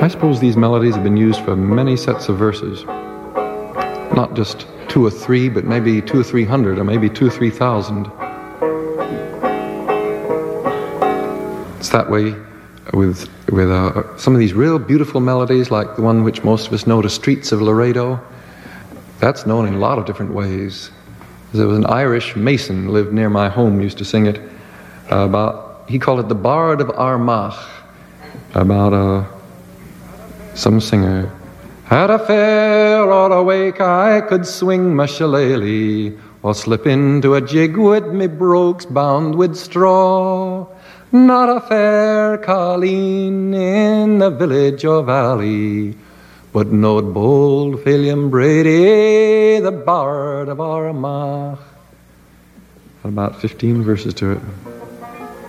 I suppose these melodies have been used for many sets of verses. Not just 2 or 3, but maybe 200 or 300, or maybe 2,000 or 3,000. It's that way with some of these real beautiful melodies, like the one which most of us know, The Streets of Laredo. That's known in a lot of different ways. There was an Irish mason lived near my home, used to sing it he called it the Bard of Armagh, about some singer. At a fair or a wake I could swing my shillelagh, or slip into a jig with me brogues bound with straw. Not a fair colleen in the village or valley, but knowed bold William Brady, the Bard of Armagh. About 15 verses to it.